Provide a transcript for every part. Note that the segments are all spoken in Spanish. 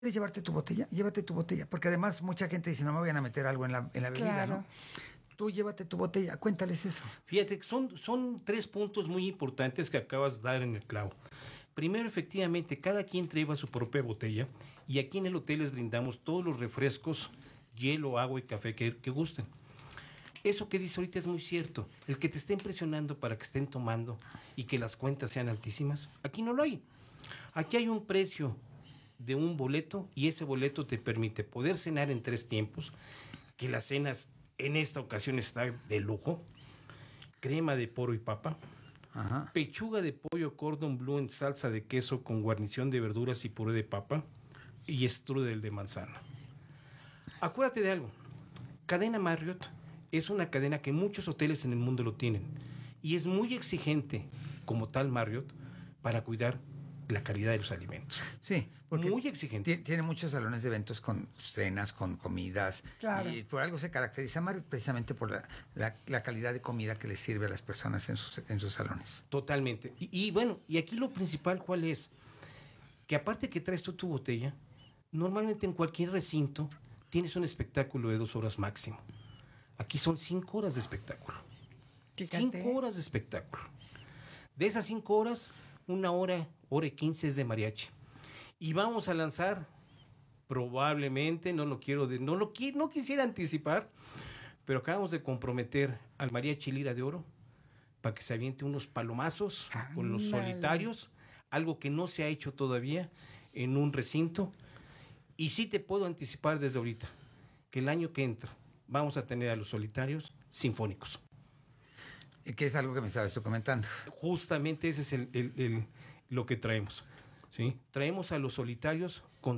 ¿Quieres llevarte tu botella? Llévate tu botella. Porque además mucha gente dice, no me vayan a meter algo en la bebida, Claro. ¿no? Tú llévate tu botella, cuéntales eso. Fíjate, son 3 puntos muy importantes que acabas de dar en el clavo. Primero, efectivamente, cada quien lleva su propia botella y aquí en el hotel les brindamos todos los refrescos, hielo, agua y café que gusten. Eso que dice ahorita es muy cierto. El que te estén presionando para que estén tomando y que las cuentas sean altísimas, aquí no lo hay. Aquí hay un precio de un boleto y ese boleto te permite poder cenar en 3 tiempos, que las cenas en esta ocasión está de lujo, crema de poro y papa, Ajá. pechuga de pollo cordon bleu en salsa de queso con guarnición de verduras y puré de papa y strudel de manzana. Acuérdate de algo, Cadena Marriott es una cadena que muchos hoteles en el mundo lo tienen y es muy exigente como tal Marriott para cuidar la calidad de los alimentos. Sí, porque muy exigente. Tiene muchos salones de eventos con cenas, con comidas. Claro. Y por algo se caracteriza Marriott precisamente por la calidad de comida que les sirve a las personas en sus salones. Totalmente. Y bueno, y aquí lo principal, ¿cuál es? Que aparte que traes tú tu botella, normalmente en cualquier recinto tienes un espectáculo de 2 horas máximo. Aquí son 5 horas de espectáculo. Fíjate. 5 horas de espectáculo. De esas 5 horas, 1 hora, hora y 15 es de mariachi. Y vamos a lanzar, probablemente, no quisiera anticipar, pero acabamos de comprometer al mariachi Lira de Oro para que se aviente unos palomazos con los Ándale. solitarios, algo que no se ha hecho todavía en un recinto. Y sí te puedo anticipar desde ahorita que el año que entra vamos a tener a los solitarios sinfónicos. Que es algo que me estabas tú comentando. Justamente ese es lo que traemos. ¿Sí? Traemos a los solitarios con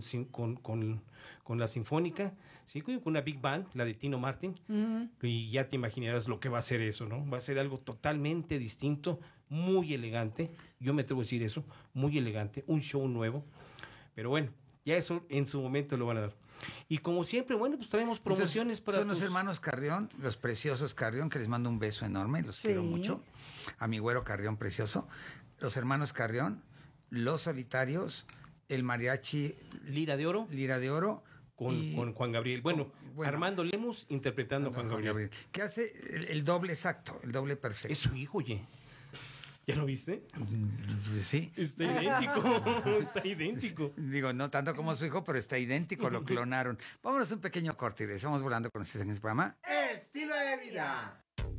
la sinfónica, ¿sí? Con una big band, la de Tino Martin, y ya te imaginarás lo que va a ser eso, ¿no? Va a ser algo totalmente distinto, muy elegante, yo me atrevo a decir eso, muy elegante, un show nuevo, pero bueno, ya eso en su momento lo van a dar. Y como siempre, bueno, pues traemos promociones. Entonces, para son los hermanos Carrión, los preciosos Carrión, que les mando un beso enorme, los quiero mucho. A mi güero Carrión precioso. Los hermanos Carrión, los solitarios, el mariachi Lira de Oro Lira de Oro con Juan Gabriel. Bueno, Armando Lemus interpretando a Juan Gabriel. Que hace el doble exacto, el doble perfecto. Es su hijo, oye. ¿Ya lo viste? Sí. Está idéntico, está idéntico. Digo, no tanto como su hijo, pero está idéntico, lo clonaron. Vámonos a un pequeño corte y regresamos volando con ustedes en este programa. Estilo de vida.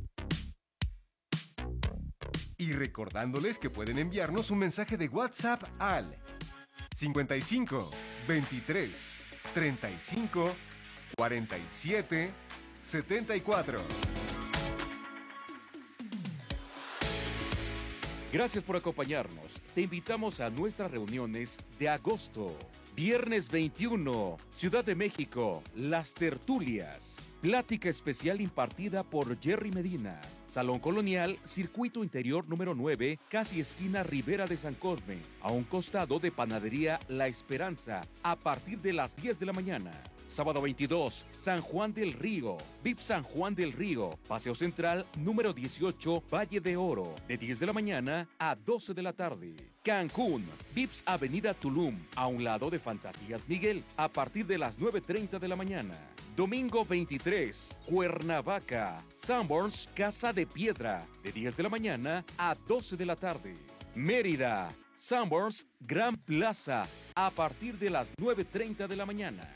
Y recordándoles que pueden enviarnos un mensaje de WhatsApp al 55 23 35 47 74. Gracias por acompañarnos. Te invitamos a nuestras reuniones de agosto. Viernes 21, Ciudad de México, Las Tertulias. Plática especial impartida por Jerry Medina. Salón Colonial, Circuito Interior número 9, casi esquina Ribera de San Cosme, a un costado de Panadería La Esperanza, a partir de las 10 de la mañana. Sábado 22, San Juan del Río, VIP San Juan del Río, Paseo Central número 18, Valle de Oro, de 10 de la mañana a 12 de la tarde. Cancún, VIPS Avenida Tulum, a un lado de Fantasías Miguel, a partir de las 9:30 de la mañana. Domingo 23, Cuernavaca, Sanborns, Casa de Piedra, de 10 de la mañana a 12 de la tarde. Mérida, Sanborns, Gran Plaza, a partir de las 9:30 de la mañana.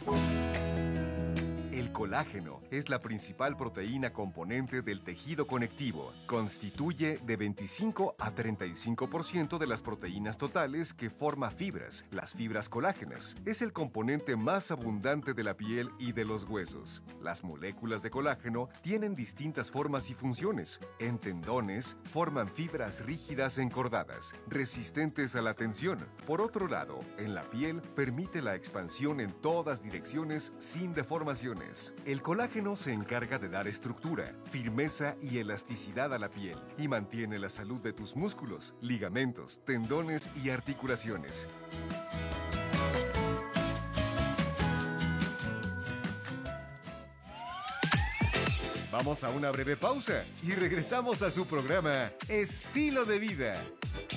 El colágeno es la principal proteína componente del tejido conectivo. Constituye de 25 a 35% de las proteínas totales que forma fibras, las fibras colágenas. Es el componente más abundante de la piel y de los huesos. Las moléculas de colágeno tienen distintas formas y funciones. En tendones, forman fibras rígidas encordadas, resistentes a la tensión. Por otro lado, en la piel, permite la expansión en todas direcciones sin deformaciones. El colágeno se encarga de dar estructura, firmeza y elasticidad a la piel y mantiene la salud de tus músculos, ligamentos, tendones y articulaciones. Vamos a una breve pausa y regresamos a su programa Estilo de Vida.